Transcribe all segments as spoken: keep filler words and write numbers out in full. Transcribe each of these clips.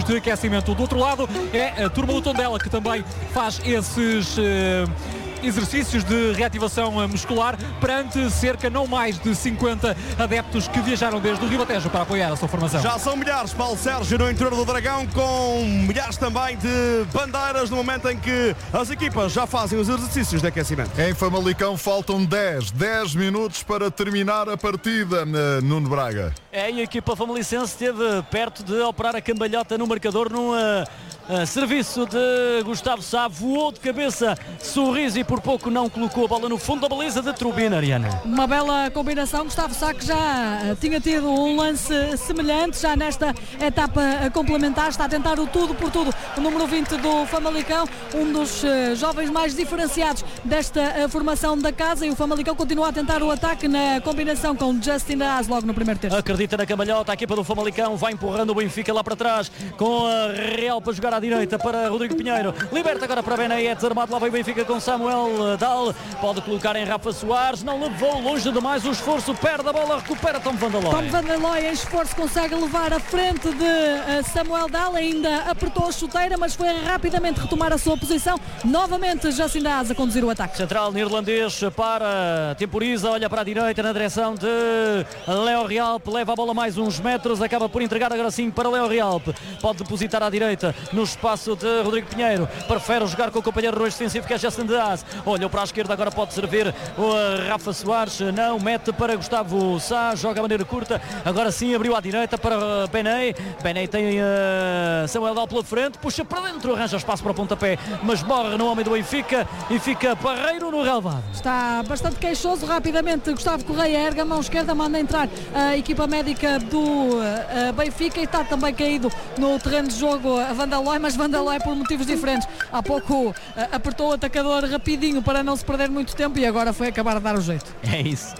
de aquecimento. Do outro lado é a turma do Tondela, que também faz esses uh, exercícios de reativação muscular perante cerca não mais de cinquenta adeptos que viajaram desde o Ribatejo para apoiar a sua formação. Já são milhares, Paulo Sérgio, no interior do Dragão, com milhares também de bandeiras no momento em que as equipas já fazem os exercícios de aquecimento. Em Famalicão faltam dez, dez minutos para terminar a partida, Nuno Braga. É, e a equipa famalicense esteve perto de operar a cambalhota no marcador num uh, uh, serviço de Gustavo Sá, voou de cabeça, sorriso e por pouco não colocou a bola no fundo da baliza de Trubin, Ariana. Uma bela combinação. Gustavo Sá, que já tinha tido um lance semelhante, já nesta etapa complementar, está a tentar o tudo por tudo. O número vinte do Famalicão, um dos uh, jovens mais diferenciados desta uh, formação da casa, e o Famalicão continua a tentar o ataque na combinação com Justin Haas logo no primeiro terço. Acredita na cambalhota, a equipa do Famalicão vai empurrando o Benfica lá para trás, com a Real para jogar à direita para Rodrigo Pinheiro, liberta agora para Bené, é desarmado, lá vai o Benfica com Samuel Dal, pode colocar em Rafa Soares, não levou longe demais o esforço, perde a bola, recupera Tom Van der Looy. Tom Van der Looy em esforço consegue levar à frente de Samuel Dal, ainda apertou a chuteira, mas foi rapidamente retomar a sua posição, novamente Justin Haas a conduzir o ataque. Central neerlandês para, temporiza, olha para a direita na direção de Leo Realpe, leva a bola mais uns metros, acaba por entregar agora sim para Leo Realpe, pode depositar à direita no espaço de Rodrigo Pinheiro, prefere jogar com o companheiro extensivo que é Justin Haas, olhou para a esquerda, agora pode servir o Rafa Soares, não, mete para Gustavo Sá, joga a maneira curta, agora sim abriu à direita para Bené, Bené tem uh, Samuel Dal pela frente, puxa para dentro, arranja espaço para o pontapé, mas morre no homem do Benfica e fica Parreiro no relvado. Está bastante queixoso, rapidamente Gustavo Correia erga a mão esquerda, manda entrar a equipa médica do uh, Benfica, e está também caído no terreno de jogo a Van der Looy, mas Van der Looy por motivos diferentes. Há pouco uh, apertou o atacador rapidinho para não se perder muito tempo, e agora foi acabar de dar o jeito. É isso.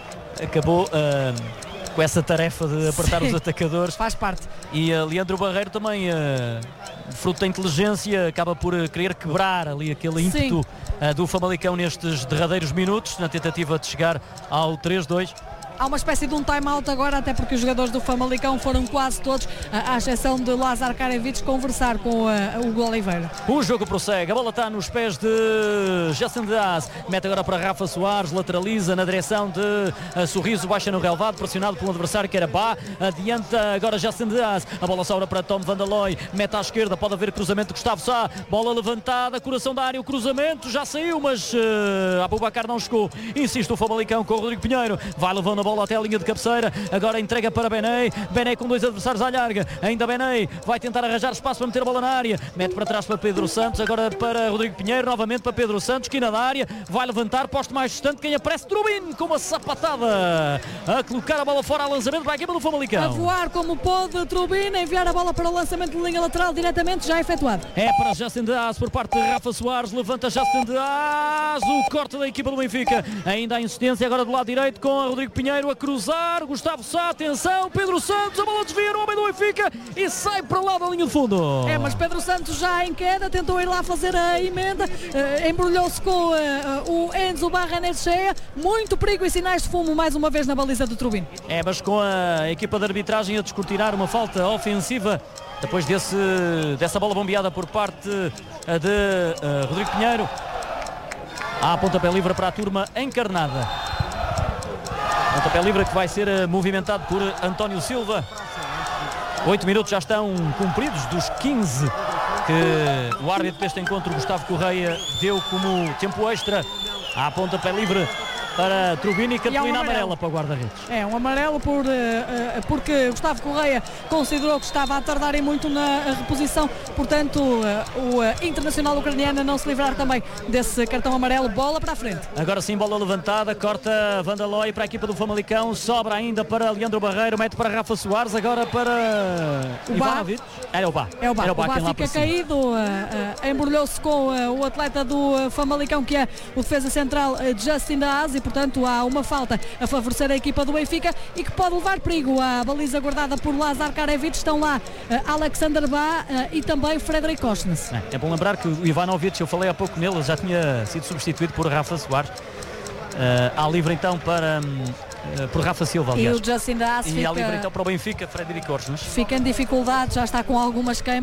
Acabou uh, com essa tarefa de apertar Sim, os atacadores. Faz parte. E uh, Leandro Barreiro também, uh, fruto da inteligência, acaba por uh, querer quebrar ali aquele ímpeto uh, do Famalicão nestes derradeiros minutos, na tentativa de chegar ao três dois. Há uma espécie de um time-out agora, até porque os jogadores do Famalicão foram quase todos, à exceção de Lazar Karevich, conversar com uh, o Hugo Oliveira. O jogo prossegue, a bola está nos pés de Justin Haas, mete agora para Rafa Soares, lateraliza na direção de uh, Sorriso, baixa no relvado, pressionado pelo adversário que era Bá, adianta agora Justin Haas, a bola sobra para Tom Van der Looy, mete à esquerda, pode haver cruzamento de Gustavo Sá, bola levantada, coração da área, o cruzamento já saiu, mas uh, Aboubacar não chegou, insiste o Famalicão com o Rodrigo Pinheiro, vai levando a bola até a linha de cabeceira, agora entrega para Bené, Bené com dois adversários à larga, ainda Bené vai tentar arranjar espaço para meter a bola na área, mete para trás para Pedro Santos, agora para Rodrigo Pinheiro, novamente para Pedro Santos, esquina da área, vai levantar, posto mais distante, quem aparece? Trubin com uma sapatada a colocar a bola fora, a lançamento para a equipa do Famalicão. A voar como pôde Trubin, enviar a bola para o lançamento de linha lateral diretamente já efetuado. É para Justin Haas por parte de Rafa Soares, levanta Justin Haas, o corte da equipa do Benfica, ainda a insistência agora do lado direito com a Rodrigo Pinheiro a cruzar, Gustavo Sá, atenção, Pedro Santos, a bola desvia no homem do Benfica e sai para lá da linha de fundo. É, mas Pedro Santos já em queda, tentou ir lá fazer a emenda, uh, embrulhou-se com uh, uh, o Enzo Barrenechea, muito perigo e sinais de fumo mais uma vez na baliza do Trubin. É, mas com a equipa de arbitragem a descortinar uma falta ofensiva depois desse, dessa bola bombeada por parte de uh, Rodrigo Pinheiro. Há pontapé livre para a turma encarnada. Pontapé livre que vai ser movimentado por António Silva. Oito minutos já estão cumpridos dos quinze que o árbitro deste encontro, Gustavo Correia, deu como tempo extra. Há pontapé livre para Trubin e cartolina amarela para o guarda-redes. É, um amarelo por, uh, uh, porque Gustavo Correia considerou que estava a tardar muito na reposição, portanto uh, o uh, internacional ucraniano não se livrar também desse cartão amarelo. Bola para a frente. Agora sim, bola levantada, corta Van der Looy para a equipa do Famalicão, sobra ainda para Leandro Barreiro, mete para Rafa Soares, agora para o Ivanovic. Era o Bá. É o Bá, Era o Bá, o Bá fica caído, uh, uh, embrulhou-se com uh, o atleta do uh, Famalicão, que é o defesa central uh, Justin Haas, e portanto há uma falta a favorecer a equipa do Benfica e que pode levar perigo à baliza guardada por Lazar Karevich. Estão lá uh, Alexander Bá uh, e também Frederic Kosnes. É, é bom lembrar que o Ivanovic, eu falei há pouco nele, já tinha sido substituído por Rafa Soares. Uh, há livre então para uh, por Rafa Silva, aliás. E o Justin Haas e fica... há livre então para o Benfica, Frederic Kosnes. Fica em dificuldade, já está com algumas queimas.